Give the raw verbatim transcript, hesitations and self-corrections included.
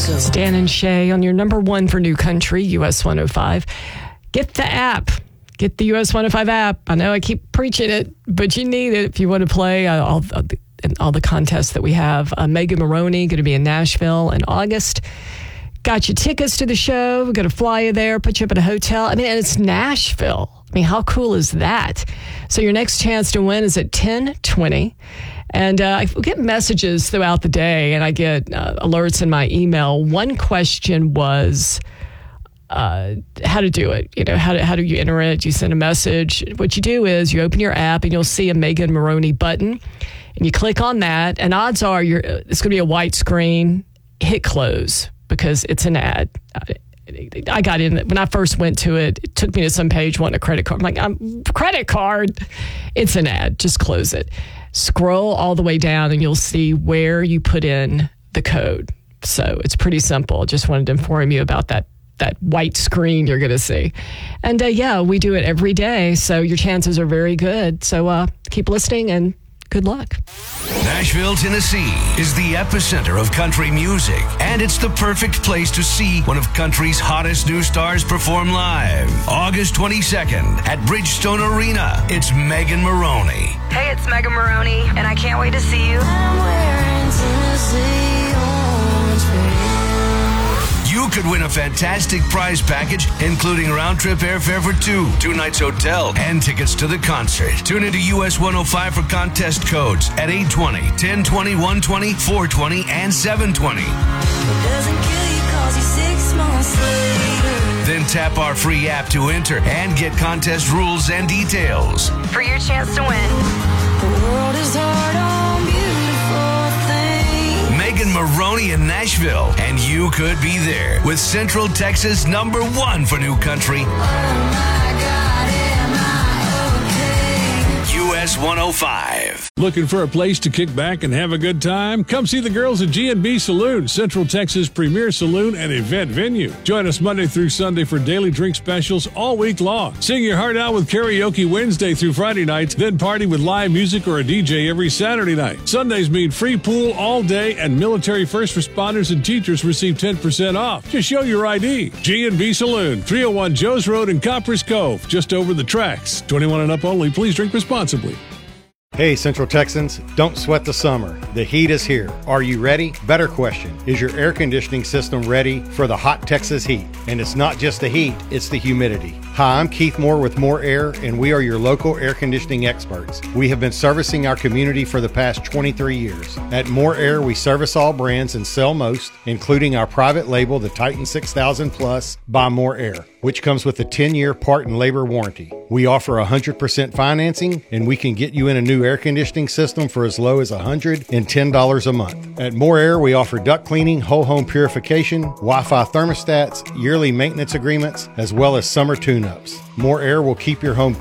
Stan and Shay on your number one for New Country, U S one oh five. Get the app. Get the U S one oh five app. I know I keep preaching it, but you need it if you want to play uh, all, all, the, all the contests that we have. Uh, Megan Maroney going to be in Nashville in August. Got your tickets to the show. We're going to fly you there, put you up at a hotel. I mean, and it's Nashville. I mean, how cool is that? So your next chance to win is at ten twenty. And uh, I get messages throughout the day, and I get uh, alerts in my email. One question was uh, how to do it. You know, how do, how do you enter it? You send a message. What you do is you open your app, and you'll see a Megan Maroney button, and you click on that, and odds are you're, it's going to be a white screen. Hit close because it's an ad. I got in, when I first went to it, it took me to some page wanting a credit card. I'm like, I'm, credit card? It's an ad. Just close it. Scroll all the way down and you'll see where you put in the code. So it's pretty simple. Just wanted to inform you about that that white screen you're going to see. And uh, yeah, we do it every day. So your chances are very good. So uh, keep listening and good luck. Nashville, Tennessee is the epicenter of country music, and it's the perfect place to see one of country's hottest new stars perform live. August twenty-second at Bridgestone Arena, it's Megan Maroney. Hey, it's Megan Maroney, and I can't wait to see you. I'm wearing Tennessee orange for you. You could win a fantastic prize package, including round-trip airfare for two, two nights hotel, and tickets to the concert. Tune into U S one oh five for contest codes at eight twenty, ten twenty, one twenty, four twenty, and seven twenty. It doesn't kill you 'cause you're six months later. Then tap our free app to enter and get contest rules and details. For your chance to win. The world is hard on beautiful things. Megan Maroney in Nashville, and you could be there with Central Texas number one for new country. Oh my God, am I okay? U S one oh five. Looking for a place to kick back and have a good time? Come see the girls at G and B Saloon, Central Texas' premier saloon and event venue. Join us Monday through Sunday for daily drink specials all week long. Sing your heart out with karaoke Wednesday through Friday nights, then party with live music or a D J every Saturday night. Sundays mean free pool all day, and military first responders and teachers receive ten percent off. Just show your I D. G and B Saloon, three oh one Joe's Road in Coppers Cove, just over the tracks. twenty-one and up only. Please drink responsibly. Hey, Central Texans, don't sweat the summer. The heat is here. Are you ready? Better question, is your air conditioning system ready for the hot Texas heat? And it's not just the heat, it's the humidity. Hi, I'm Keith Moore with More Air, and we are your local air conditioning experts. We have been servicing our community for the past twenty-three years. At More Air, we service all brands and sell most, including our private label, the Titan six thousand Plus by More Air, which comes with a ten-year part and labor warranty. We offer one hundred percent financing, and we can get you in a new air conditioning system for as low as one hundred ten dollars a month. At More Air, we offer duct cleaning, whole home purification, Wi-Fi thermostats, yearly maintenance agreements, as well as summer tune-ups. More Air will keep your home